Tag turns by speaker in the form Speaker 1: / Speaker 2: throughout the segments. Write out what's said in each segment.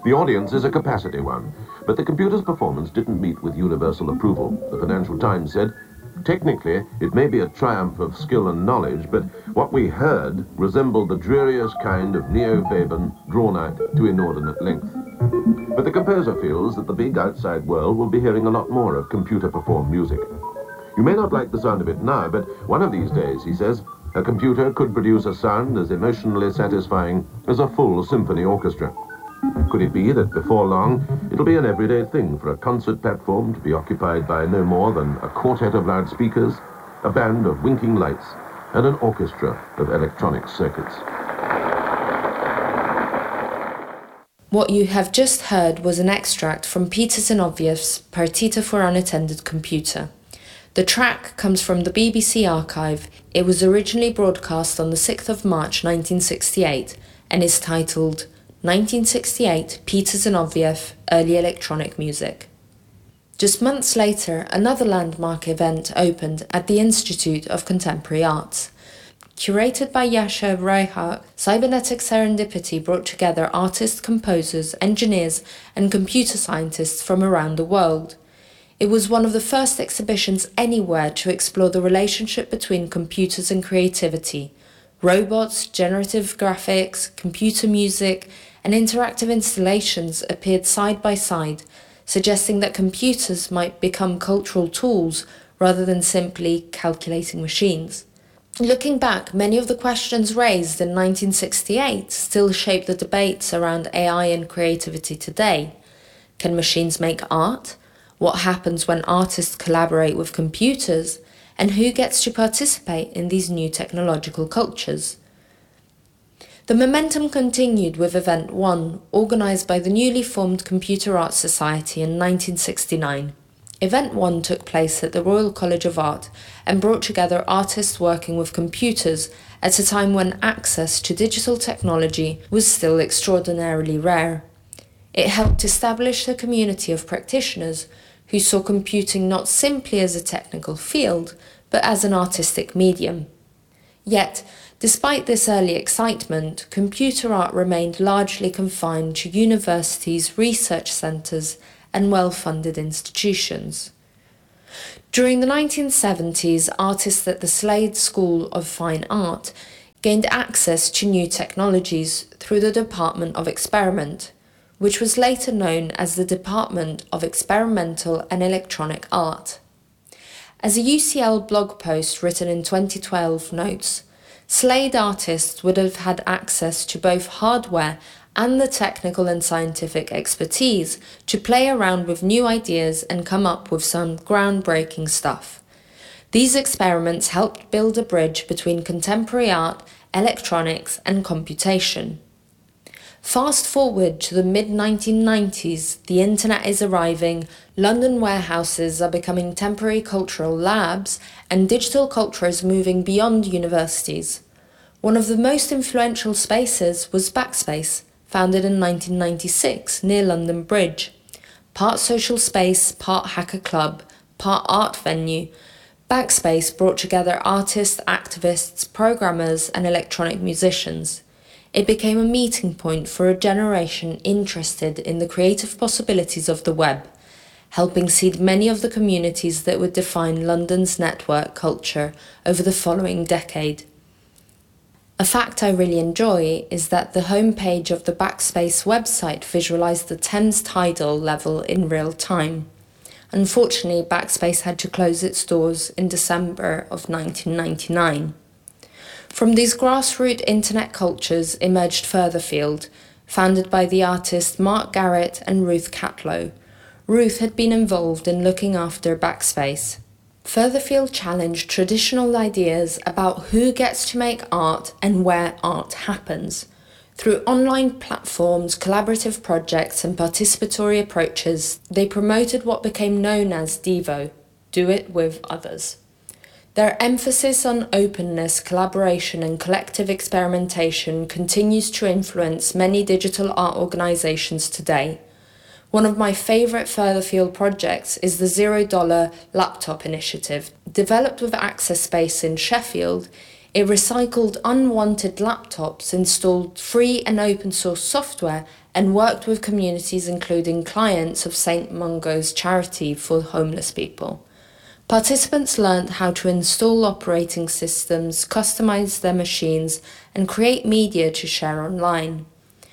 Speaker 1: The audience is a capacity one, but the computer's performance didn't meet with universal approval. The Financial Times said, technically, it may be a triumph of skill and knowledge, but what we heard resembled the dreariest kind of neo-Webern drawn out to inordinate length. But the composer feels that the big outside world will be hearing a lot more of computer-performed music. You may not like the sound of it now, but one of these days, he says, a computer could produce a sound as emotionally satisfying as a full symphony orchestra. Could it be that before long, it'll be an everyday thing for a concert platform to be occupied by no more than a quartet of loudspeakers, a band of winking lights, and an orchestra of electronic circuits?
Speaker 2: What you have just heard was an extract from Peter Zinovьev's Partita for Unattended Computer. The track comes from the BBC archive. It was originally broadcast on the 6th of March 1968 and is titled 1968 Peter Zinoviev Early Electronic Music. Just months later, another landmark event opened at the Institute of Contemporary Arts. Curated by Jascha Reinhardt, Cybernetic Serendipity brought together artists, composers, engineers, and computer scientists from around the world. It was one of the first exhibitions anywhere to explore the relationship between computers and creativity. Robots, generative graphics, computer music, and interactive installations appeared side by side, suggesting that computers might become cultural tools rather than simply calculating machines. Looking back, many of the questions raised in 1968 still shape the debates around AI and creativity today. Can machines make art? What happens when artists collaborate with computers? And who gets to participate in these new technological cultures? The momentum continued with Event 1, organised by the newly formed Computer Arts Society in 1969. Event 1 took place at the Royal College of Art and brought together artists working with computers at a time when access to digital technology was still extraordinarily rare. It helped establish a community of practitioners who saw computing not simply as a technical field, but as an artistic medium. Yet, despite this early excitement, computer art remained largely confined to universities, research centres, and well-funded institutions. During the 1970s, artists at the Slade School of Fine Art gained access to new technologies through the Department of Experiment, which was later known as the Department of Experimental and Electronic Art. As a UCL blog post written in 2012 notes, Slade artists would have had access to both hardware and the technical and scientific expertise to play around with new ideas and come up with some groundbreaking stuff. These experiments helped build a bridge between contemporary art, electronics, and computation. Fast forward to the mid-1990s, the internet is arriving, London warehouses are becoming temporary cultural labs, and digital culture is moving beyond universities. One of the most influential spaces was Backspace, founded in 1996 near London Bridge. Part social space, part hacker club, part art venue, Backspace brought together artists, activists, programmers, and electronic musicians. It became a meeting point for a generation interested in the creative possibilities of the web, helping seed many of the communities that would define London's network culture over the following decade. A fact I really enjoy is that the homepage of the Backspace website visualised the Thames tidal level in real time. Unfortunately, Backspace had to close its doors in December of 1999. From these grassroots internet cultures emerged Furtherfield, founded by the artists Mark Garrett and Ruth Catlow. Ruth had been involved in looking after Backspace. Furtherfield challenged traditional ideas about who gets to make art and where art happens. Through online platforms, collaborative projects, and participatory approaches, they promoted what became known as DEVO, Do It With Others. Their emphasis on openness, collaboration, and collective experimentation continues to influence many digital art organisations today. One of my favourite Furtherfield projects is the $0 Laptop Initiative. Developed with Access Space in Sheffield, It recycled unwanted laptops, installed free and open source software, and worked with communities including clients of St. Mungo's charity for homeless people. Participants learned how to install operating systems, customize their machines, and create media to share online.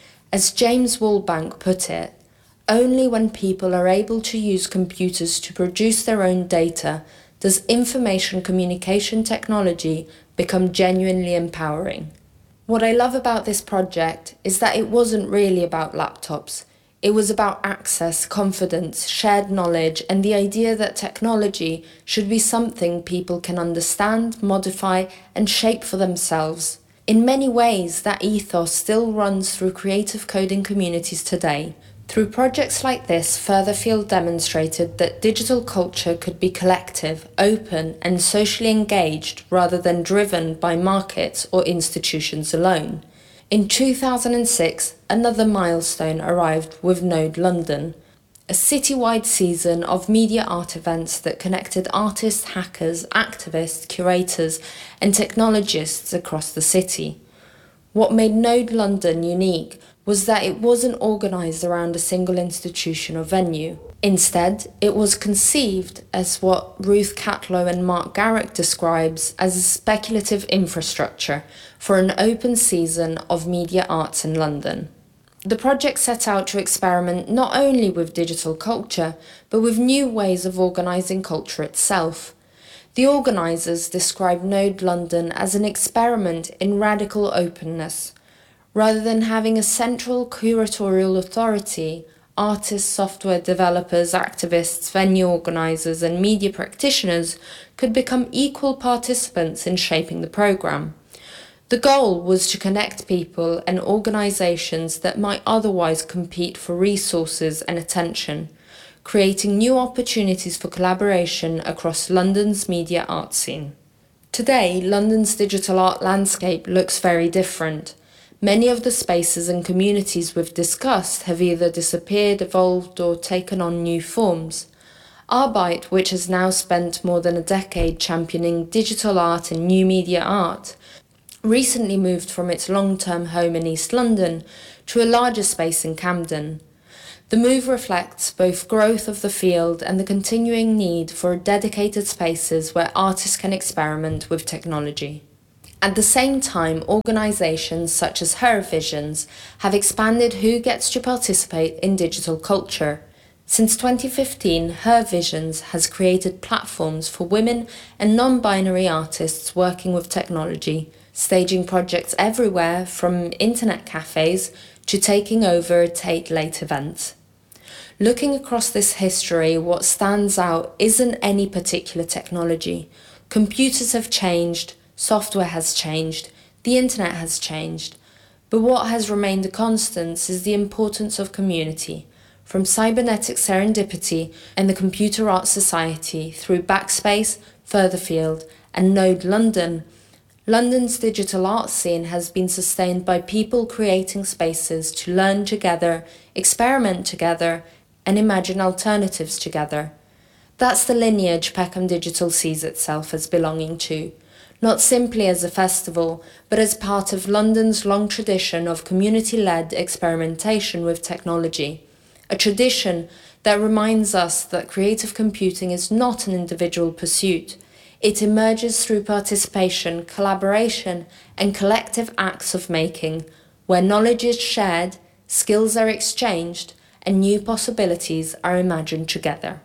Speaker 2: As James Woolbank put it, only when people are able to use computers to produce their own data does information communication technology become genuinely empowering. What I love about this project is that it wasn't really about laptops. It was about access, confidence, shared knowledge, and the idea that technology should be something people can understand, modify, and shape for themselves. In many ways, that ethos still runs through creative coding communities today. Through projects like this, Furtherfield demonstrated that digital culture could be collective, open, and socially engaged rather than driven by markets or institutions alone. In 2006, another milestone arrived with Node London, a citywide season of media art events that connected artists, hackers, activists, curators, and technologists across the city. What made Node London unique was that it wasn't organised around a single institution or venue. Instead, it was conceived as what Ruth Catlow and Mark Garrick describes as a speculative infrastructure for an open season of media arts in London. The project set out to experiment not only with digital culture, but with new ways of organising culture itself. The organisers described Node London as an experiment in radical openness. Rather than having a central curatorial authority, artists, software developers, activists, venue organisers and media practitioners could become equal participants in shaping the programme. The goal was to connect people and organisations that might otherwise compete for resources and attention, creating new opportunities for collaboration across London's media art scene. Today, London's digital art landscape looks very different. Many of the spaces and communities we've discussed have either disappeared, evolved, or taken on new forms. Arbite, which has now spent more than a decade championing digital art and new media art, recently moved from its long-term home in East London to a larger space in Camden. The move reflects both growth of the field and the continuing need for dedicated spaces where artists can experiment with technology. At the same time, organisations such as Her Visions have expanded who gets to participate in digital culture. Since 2015, Her Visions has created platforms for women and non-binary artists working with technology, staging projects everywhere from internet cafes to taking over Tate Late events. Looking across this history, what stands out isn't any particular technology. Computers have changed, software has changed, the internet has changed, but what has remained a constant is the importance of community, from cybernetic serendipity and the Computer Art Society through Backspace, Furtherfield and Node London. London's digital art scene has been sustained by people creating spaces to learn together, experiment together, and imagine alternatives together. That's the lineage Peckham Digital sees itself as belonging to. Not simply as a festival, but as part of London's long tradition of community-led experimentation with technology, a tradition that reminds us that creative computing is not an individual pursuit. It emerges through participation, collaboration, and collective acts of making, where knowledge is shared, skills are exchanged, and new possibilities are imagined together.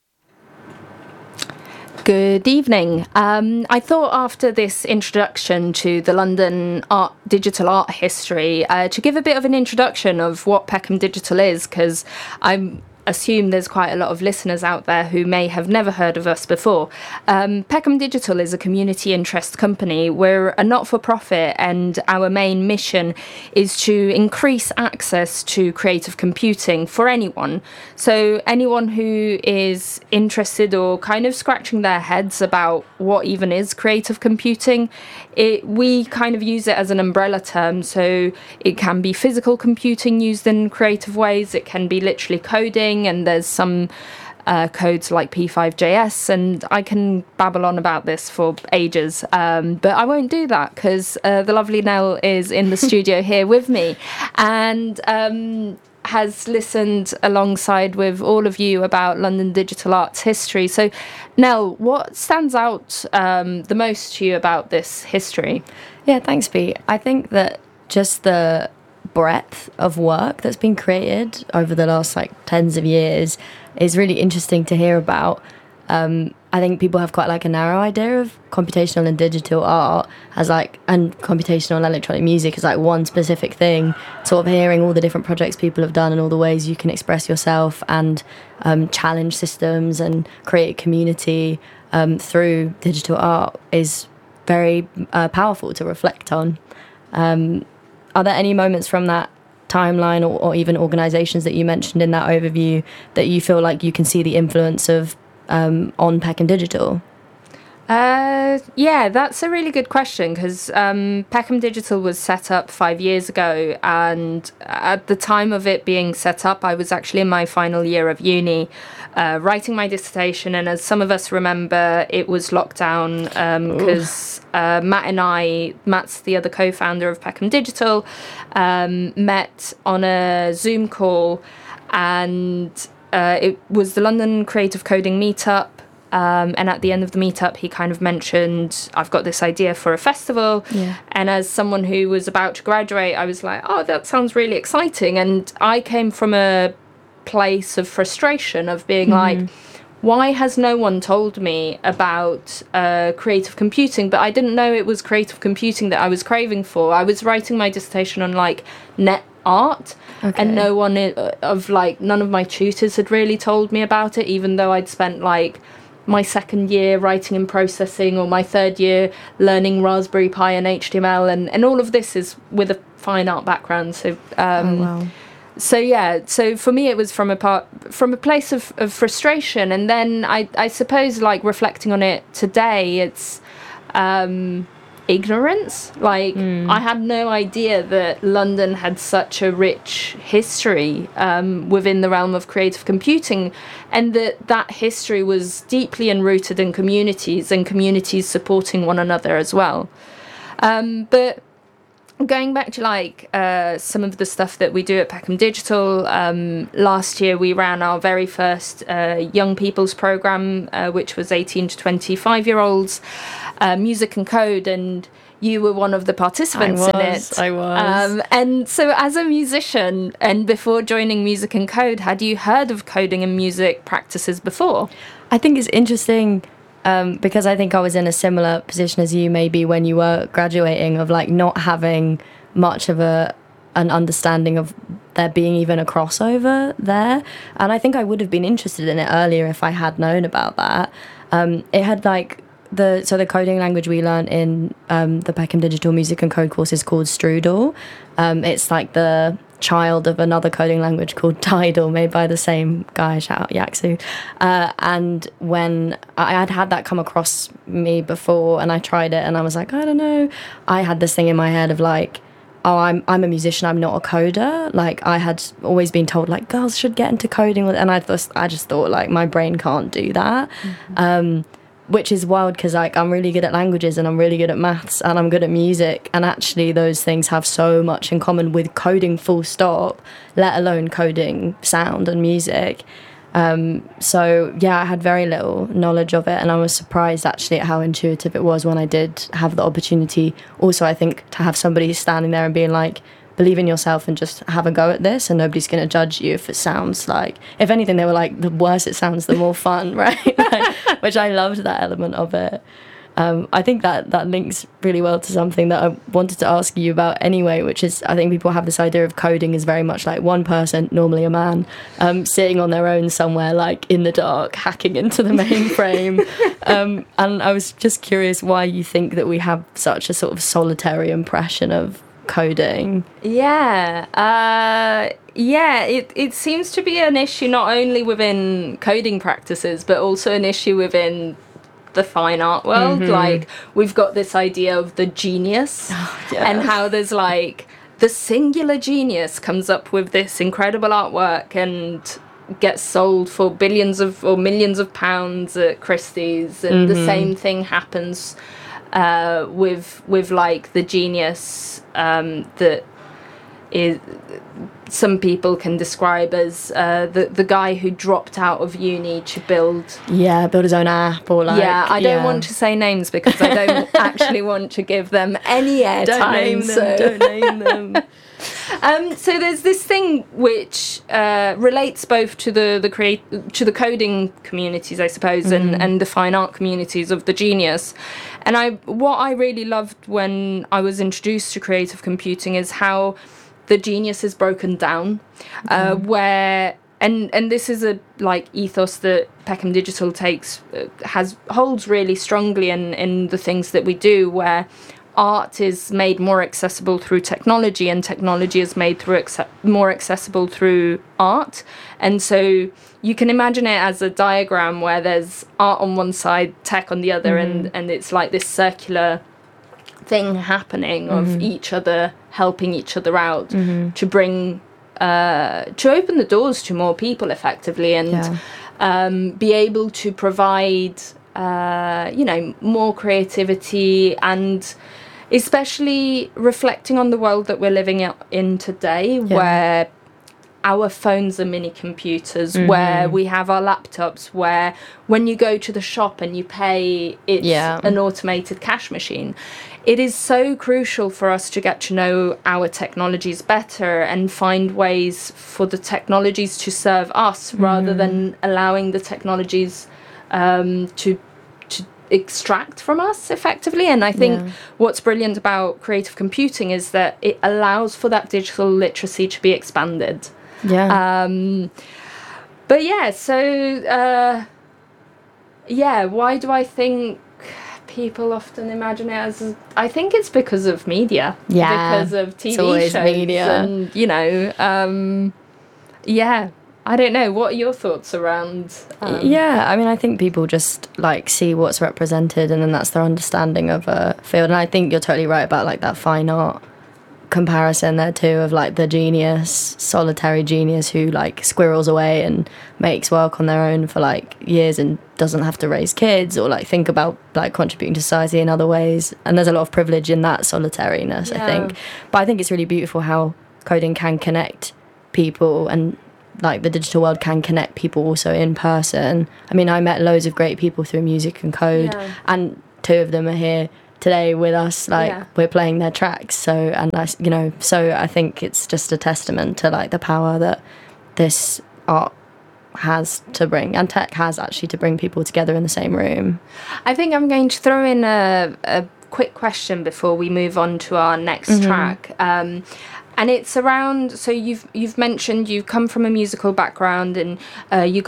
Speaker 3: Good evening. I thought after this introduction to the London digital art history, to give a bit of an introduction of what Peckham Digital is, because I assume there's quite a lot of listeners out there who may have never heard of us before. Peckham Digital is a community interest company. We're a not-for-profit, and our main mission is to increase access to creative computing for anyone. So anyone who is interested or kind of scratching their heads about what even is creative computing, we kind of use it as an umbrella term. So it can be physical computing used in creative ways. It can be literally coding, and there's some codes like P5JS, and I can babble on about this for ages, but I won't do that because the lovely Nell is in the studio here with me, and has listened alongside with all of you about London digital arts history. So, Nell, what stands out the most to you about this history?
Speaker 4: Yeah, thanks, Pete. I think that just the breadth of work that's been created over the last tens of years is really interesting to hear about. I think people have quite a narrow idea of computational and digital art as and computational and electronic music as one specific thing. Sort of hearing all the different projects people have done and all the ways you can express yourself and challenge systems and create a community through digital art is very powerful to reflect on. Are there any moments from that timeline or even organisations that you mentioned in that overview that you feel like you can see the influence of on Peckham Digital?
Speaker 3: Yeah, that's a really good question because Peckham Digital was set up 5 years ago, and at the time of it being set up, I was actually in my final year of uni, writing my dissertation, and as some of us remember, it was lockdown because Matt's the other co-founder of Peckham Digital, met on a Zoom call, and it was the London Creative Coding Meetup. And at the end of the meetup, he kind of mentioned, I've got this idea for a festival.
Speaker 4: Yeah.
Speaker 3: And as someone who was about to graduate, I was like, oh, that sounds really exciting. And I came from a place of frustration of being like, why has no one told me about creative computing? But I didn't know it was creative computing that I was craving for. I was writing my dissertation on net art, and no one none of my tutors had really told me about it, even though I'd spent my second year writing and processing, or my third year learning Raspberry Pi and HTML, and all of this is with a fine art background. So, so yeah. So for me, it was from a place of frustration, and then I suppose reflecting on it today, it's ignorance. I had no idea that London had such a rich history within the realm of creative computing, and that history was deeply enrooted in communities, and communities supporting one another as well. But going back to some of the stuff that we do at Peckham Digital, last year we ran our very first young people's program, which was 18 to 25-year-olds, Music and Code, and you were one of the participants in it.
Speaker 4: I was.
Speaker 3: And so as a musician, and before joining Music and Code, had you heard of coding and music practices before?
Speaker 4: I think it's interesting because I think I was in a similar position as you maybe when you were graduating, of not having much of an understanding of there being even a crossover there. And I think I would have been interested in it earlier if I had known about that. It had the coding language we learned in the Peckham Digital Music and Code course is called Strudel. It's the child of another coding language called Tidal, made by the same guy, shout out Yaksu. And when I had that come across me before, and I tried it, and I was like, I don't know. I had this thing in my head of oh, I'm a musician, I'm not a coder. I had always been told girls should get into coding, and I just thought my brain can't do that. Which is wild because I'm really good at languages, and I'm really good at maths, and I'm good at music, and actually those things have so much in common with coding full stop, let alone coding sound and music. So yeah, I had very little knowledge of it, and I was surprised actually at how intuitive it was when I did have the opportunity. Also, I think to have somebody standing there and being believe in yourself and just have a go at this, and nobody's going to judge you if it sounds if anything, they were the worse it sounds, the more fun, right? Which I loved that element of it. I think that links really well to something that I wanted to ask you about anyway, which is, I think people have this idea of coding as very much one person, normally a man, sitting on their own somewhere in the dark, hacking into the mainframe. And I was just curious why you think that we have such a sort of solitary impression of coding.
Speaker 3: It seems to be an issue not only within coding practices, but also an issue within the fine art world. We've got this idea of the genius, and how there's the singular genius comes up with this incredible artwork, and gets sold for billions of or millions of pounds at Christie's, and the same thing happens with like the genius that is some people can describe as the guy who dropped out of uni to build
Speaker 4: his own app, or like
Speaker 3: I don't want to say names because I don't actually want to give them any airtime.
Speaker 4: Don't name them.
Speaker 3: So there's this thing which relates both to to the coding communities, I suppose, and the fine art communities of the genius. And what I really loved when I was introduced to creative computing is how the genius is broken down, where and this is a like ethos that Peckham Digital holds really strongly in the things that we do, where art is made more accessible through technology, and technology is made more accessible through art. And so you can imagine it as a diagram where there's art on one side, tech on the other, and it's like this circular thing happening of each other helping each other out to bring to open the doors to more people effectively, and be able to provide more creativity, and especially reflecting on the world that we're living in today, where our phones are mini computers, where we have our laptops, where when you go to the shop and you pay, it's an automated cash machine. It is so crucial for us to get to know our technologies better and find ways for the technologies to serve us rather than allowing the technologies to extract from us effectively. And I think what's brilliant about creative computing is that it allows for that digital literacy to be expanded. But why do I think people often imagine it as, I think it's because of media, because of TV shows, media. And I don't know, what are your thoughts around
Speaker 4: I mean, I think people just like see what's represented, and then that's their understanding of a field. And I think you're totally right about like that fine art comparison there too, of like the genius, solitary genius who like squirrels away and makes work on their own for like years and doesn't have to raise kids or like think about like contributing to society in other ways. And there's a lot of privilege in that solitariness, I think. But I think it's really beautiful how coding can connect people, and like the digital world can connect people also in person. I mean, I met loads of great people through music and code, and two of them are here today with us, like we're playing their tracks. So I think it's just a testament to like the power that this art has to bring, and tech has actually, to bring people together in the same room.
Speaker 3: I think I'm going to throw in a quick question before we move on to our next track. And it's around, so you've mentioned you come from a musical background, and you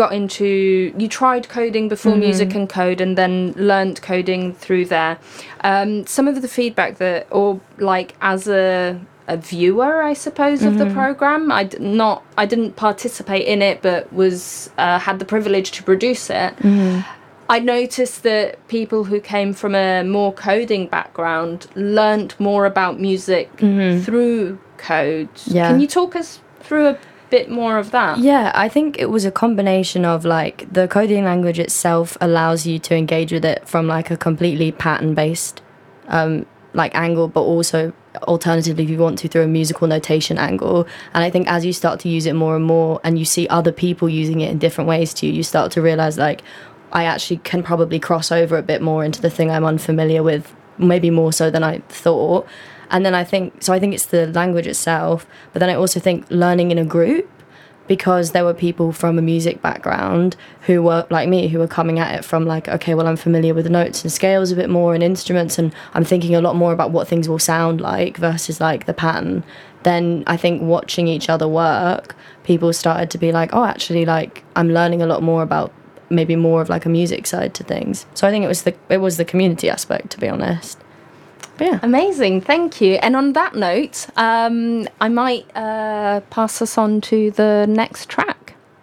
Speaker 3: tried coding before music and code, and then learnt coding through there. Some of the feedback that, or like as a viewer, I suppose, of the program, I didn't participate in it, but was had the privilege to produce it. I noticed that people who came from a more coding background learnt more about music through code. Can you talk us through a bit more of that?
Speaker 4: I think it was a combination of like the coding language itself allows you to engage with it from like a completely pattern based like angle, but also alternatively if you want to through a musical notation angle. And I think as you start to use it more and more, and you see other people using it in different ways too, you start to realize like I actually can probably cross over a bit more into the thing I'm unfamiliar with, maybe more so than I thought. And then I think it's the language itself, but then I also think learning in a group, because there were people from a music background who were like me, who were coming at it from like, okay, well, I'm familiar with the notes and scales a bit more and instruments, and I'm thinking a lot more about what things will sound like versus like the pattern. Then I think watching each other work, people started to be like, oh, actually, like I'm learning a lot more about maybe more of like a music side to things. So I think it was the community aspect, to be honest.
Speaker 3: Amazing, thank you. And on that note, I might pass us on to the next track.